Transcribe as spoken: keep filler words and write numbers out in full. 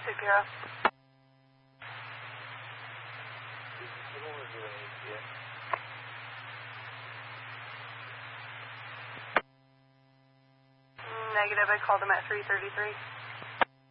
Take care. Negative, I called him at three thirty-three.